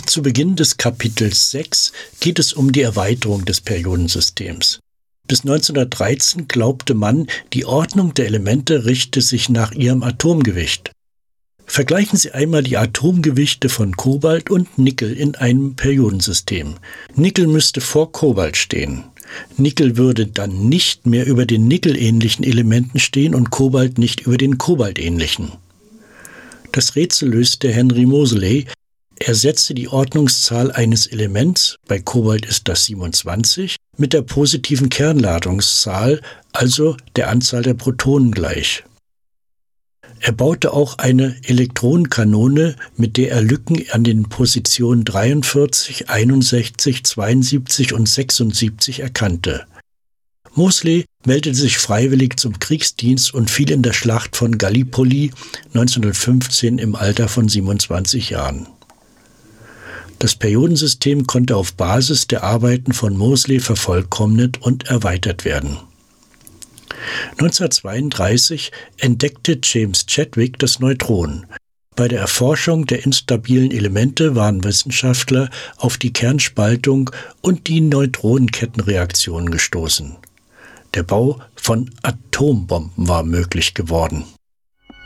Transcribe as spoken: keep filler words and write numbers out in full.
Zu Beginn des Kapitels sechs geht es um die Erweiterung des Periodensystems. Bis neunzehnhundertdreizehn glaubte man, die Ordnung der Elemente richte sich nach ihrem Atomgewicht. Vergleichen Sie einmal die Atomgewichte von Kobalt und Nickel in einem Periodensystem. Nickel müsste vor Kobalt stehen. Nickel würde dann nicht mehr über den nickelähnlichen Elementen stehen und Kobalt nicht über den kobaltähnlichen. Das Rätsel löste Henry Moseley. Er setzte die Ordnungszahl eines Elements, bei Kobalt ist das siebenundzwanzig, mit der positiven Kernladungszahl, also der Anzahl der Protonen gleich. Er baute auch eine Elektronenkanone, mit der er Lücken an den Positionen dreiundvierzig, einundsechzig, zweiundsiebzig und sechsundsiebzig erkannte. Moseley meldete sich freiwillig zum Kriegsdienst und fiel in der Schlacht von Gallipoli neunzehnhundertfünfzehn im Alter von siebenundzwanzig Jahren. Das Periodensystem konnte auf Basis der Arbeiten von Moseley vervollkommnet und erweitert werden. neunzehnhundertzweiunddreißig entdeckte James Chadwick das Neutron. Bei der Erforschung der instabilen Elemente waren Wissenschaftler auf die Kernspaltung und die Neutronenkettenreaktionen gestoßen. Der Bau von Atombomben war möglich geworden.